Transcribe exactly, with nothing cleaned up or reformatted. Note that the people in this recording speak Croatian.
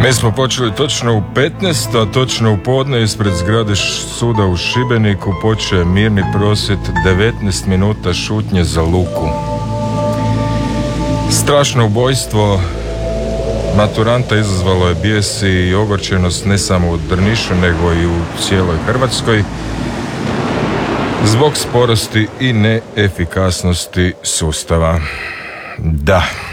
Mi smo počeli točno u petnaest, a točno u podne ispred zgrade suda u Šibeniku počeo je mirni prosvjed, devetnaest minuta šutnje za Luku. Strašno ubojstvo maturanta izazvalo je bijes i ogorčenost ne samo u Drnišu nego i u cijeloj Hrvatskoj zbog sporosti i neefikasnosti sustava. Da.